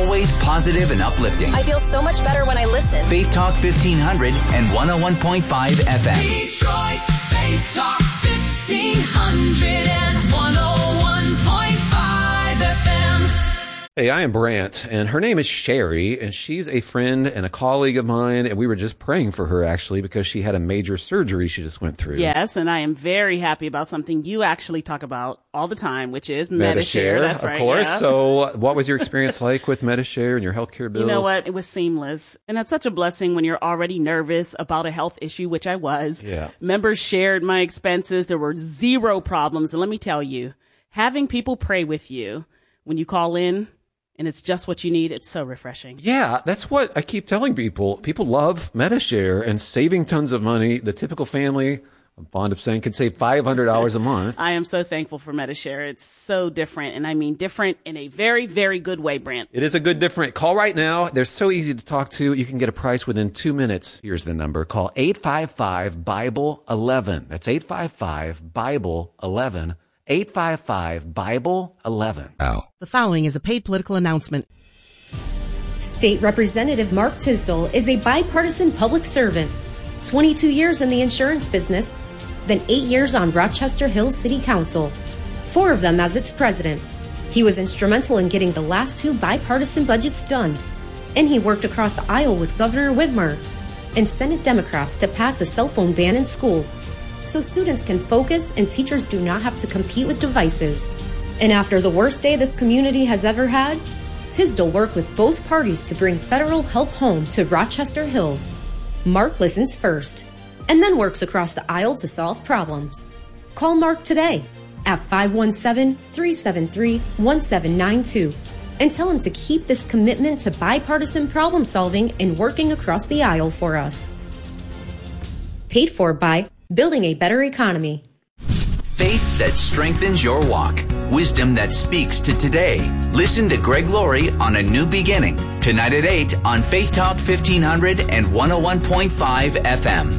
always positive and uplifting. I feel so much better when I listen. Faith Talk 1500 and 101.5 FM. Detroit's Faith Talk 1500 and 101.5 FM. Hey, I am Brant, and her name is Sherry, and she's a friend and a colleague of mine, and we were just praying for her, actually, because she had a major surgery she just went through. Yes, and I am very happy about something you actually talk about all the time, which is Medi-Share. That's right, of course. Yeah. So what was your experience like with Medi-Share and your healthcare bills? You know what? It was seamless. And that's such a blessing when you're already nervous about a health issue, which I was. Yeah. Members shared my expenses. There were zero problems. And let me tell you, having people pray with you when you call in, and it's just what you need, it's so refreshing. Yeah, that's what I keep telling people. People love Medi-Share and saving tons of money. The typical family, I'm fond of saying, could save $500 a month. I am so thankful for Medi-Share. It's so different, and I mean different in a very, very good way, Brant. It is a good different. Call right now. They're so easy to talk to. You can get a price within 2 minutes. Here's the number. Call 855-BIBLE-11. That's 855-BIBLE-11. 855-BIBLE-11. Ow. The following is a paid political announcement. State Representative Mark Tisdall is a bipartisan public servant. 22 years in the insurance business, then 8 years on Rochester Hills City Council, 4 of them as its president. He was instrumental in getting the last 2 bipartisan budgets done, and he worked across the aisle with Governor Whitmer and Senate Democrats to pass the cell phone ban in schools, so students can focus and teachers do not have to compete with devices. And after the worst day this community has ever had, Tisdall worked with both parties to bring federal help home to Rochester Hills. Mark listens first, and then works across the aisle to solve problems. Call Mark today at 517-373-1792 and tell him to keep this commitment to bipartisan problem solving and working across the aisle for us. Paid for by Building a Better Economy. Faith that strengthens your walk. Wisdom that speaks to today. Listen to Greg Laurie on A New Beginning. Tonight at 8 on Faith Talk 1500 and 101.5 FM.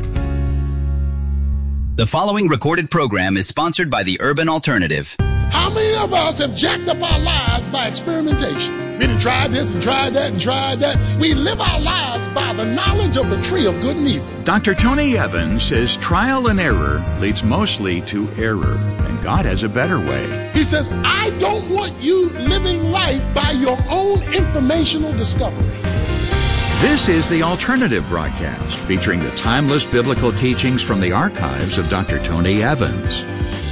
The following recorded program is sponsored by the Urban Alternative. How many of us have jacked up our lives by experimentation? We done tried this and tried that and tried that. We live our lives by the knowledge of the tree of good and evil. Dr. Tony Evans says trial and error leads mostly to error, and God has a better way. He says, I don't want you living life by your own informational discovery. This is the Alternative Broadcast, featuring the timeless biblical teachings from the archives of Dr. Tony Evans.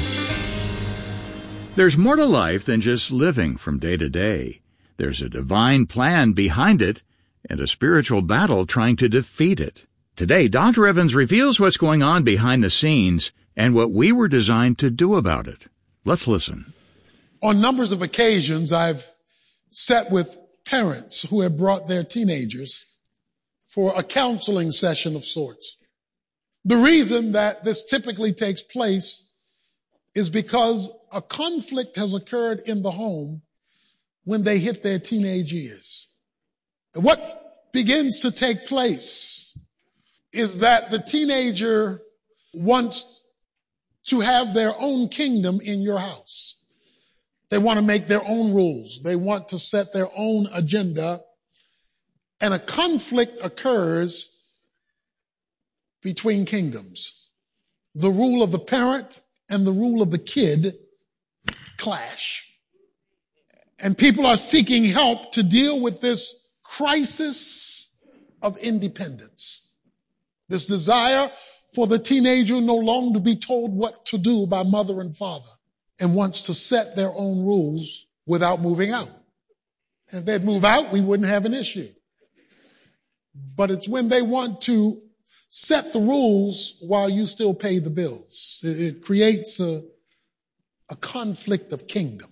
There's more to life than just living from day to day. There's a divine plan behind it and a spiritual battle trying to defeat it. Today, Dr. Evans reveals what's going on behind the scenes and what we were designed to do about it. Let's listen. On numbers of occasions, I've sat with parents who have brought their teenagers for a counseling session of sorts. The reason that this typically takes place is because a conflict has occurred in the home when they hit their teenage years. And what begins to take place is that the teenager wants to have their own kingdom in your house. They want to make their own rules. They want to set their own agenda. And a conflict occurs between kingdoms. The rule of the parent and the rule of the kid clash. And people are seeking help to deal with this crisis of independence. This desire for the teenager no longer to be told what to do by mother and father and wants to set their own rules without moving out. If they'd move out, we wouldn't have an issue. But it's when they want to set the rules while you still pay the bills. It creates a conflict of kingdoms.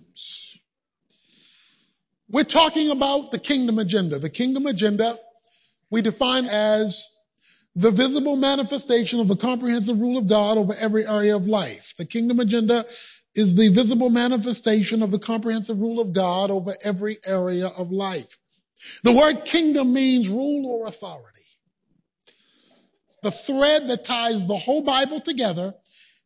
We're talking about the kingdom agenda. The kingdom agenda we define as the visible manifestation of the comprehensive rule of God over every area of life. The kingdom agenda is the visible manifestation of the comprehensive rule of God over every area of life. The word kingdom means rule or authority. The thread that ties the whole Bible together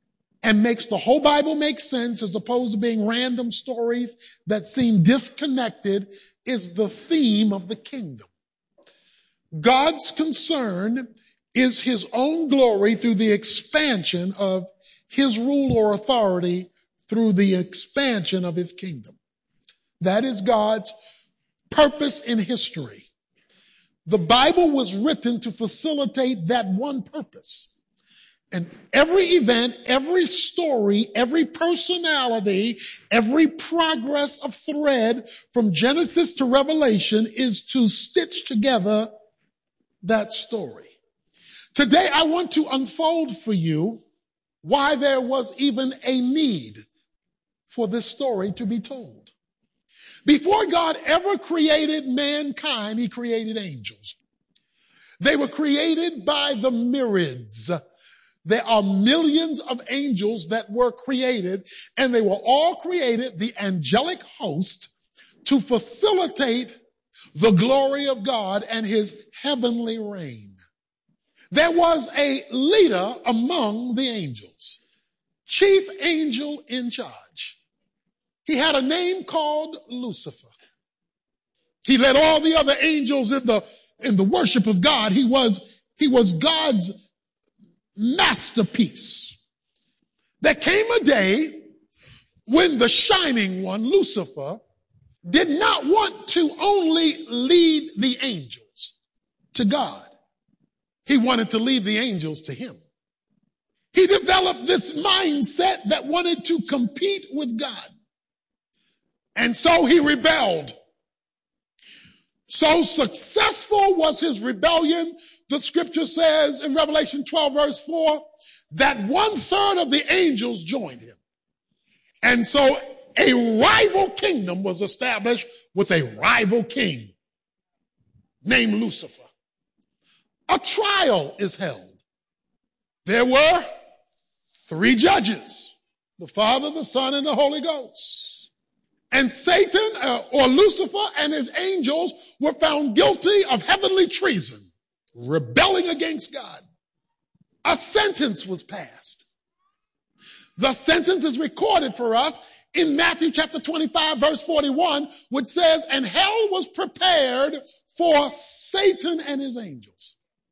and makes the whole Bible make sense as opposed to being random stories that seem disconnected is the theme of the kingdom. God's concern is his own glory through the expansion of his rule or authority through the expansion of his kingdom. That is God's purpose in history. The Bible was written to facilitate that one purpose. And every event, every story, every personality, every progress of thread from Genesis to Revelation is to stitch together that story. Today, I want to unfold for you why there was even a need for this story to be told. Before God ever created mankind, he created angels. They were created by the myriads. There are millions of angels that were created, and they were all created, the angelic host, to facilitate the glory of God and his heavenly reign. There was a leader among the angels, chief angel in charge. He had a name called Lucifer. He led all the other angels in the worship of God. He was God's masterpiece. There came a day when the shining one, Lucifer, did not want to only lead the angels to God. He wanted to lead the angels to him. He developed this mindset that wanted to compete with God. And so he rebelled. So successful was his rebellion, the scripture says in Revelation 12 verse 4, that 1/3 of the angels joined him. And so a rival kingdom was established with a rival king named Lucifer. A trial is held. There were 3 judges, the Father, the Son, and the Holy Ghost. And Satan, or Lucifer, and his angels were found guilty of heavenly treason, rebelling against God. A sentence was passed. The sentence is recorded for us in Matthew chapter 25, verse 41, which says, and hell was prepared for Satan and his angels.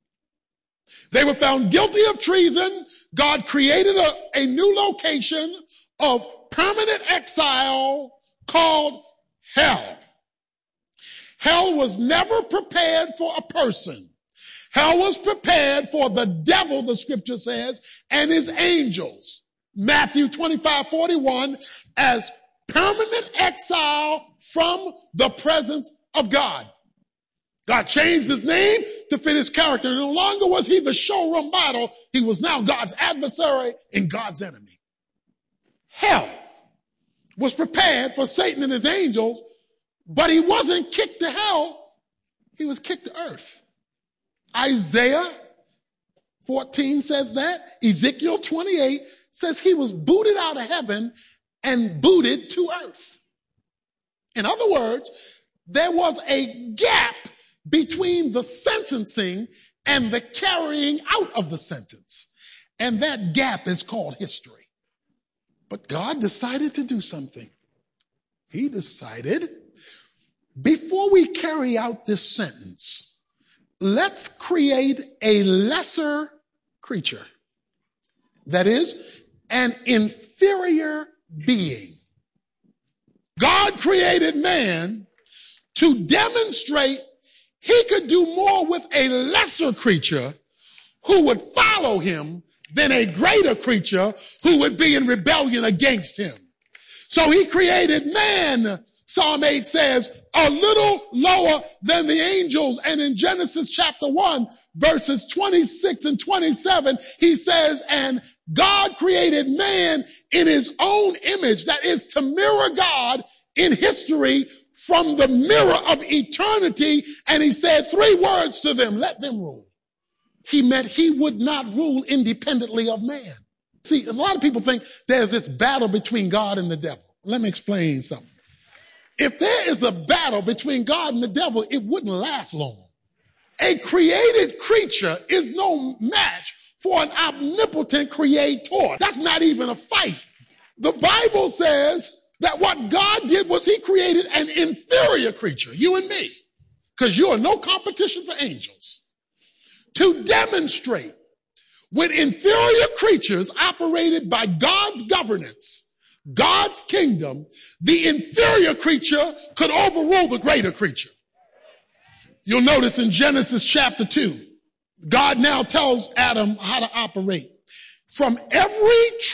They were found guilty of treason. God created a new location of permanent exile called hell. Hell was never prepared for a person. Hell was prepared for the devil, the scripture says, and his angels. Matthew 25:41, as permanent exile from the presence of God. God changed his name to fit his character. No longer was he the showroom model. He was now God's adversary and God's enemy. Hell was prepared for Satan and his angels, but he wasn't kicked to hell. He was kicked to earth. Isaiah 14 says that. Ezekiel 28 says he was booted out of heaven and booted to earth. In other words, there was a gap between the sentencing and the carrying out of the sentence. And that gap is called history. But God decided to do something. He decided, before we carry out this sentence, let's create a lesser creature. That is, an inferior being. God created man to demonstrate he could do more with a lesser creature who would follow him than a greater creature who would be in rebellion against him. So he created man, Psalm 8 says, a little lower than the angels. And in Genesis chapter 1, verses 26 and 27, he says, and God created man in his own image, that is to mirror God in history from the mirror of eternity. And he said 3 words to them, let them rule. He meant he would not rule independently of man. See, a lot of people think there's this battle between God and the devil. Let me explain something. If there is a battle between God and the devil, it wouldn't last long. A created creature is no match for an omnipotent creator. That's not even a fight. The Bible says that what God did was he created an inferior creature, you and me, because you are no competition for angels, to demonstrate with inferior creatures operated by God's governance, God's kingdom, the inferior creature could overrule the greater creature. You'll notice in Genesis chapter 2, God now tells Adam how to operate. From every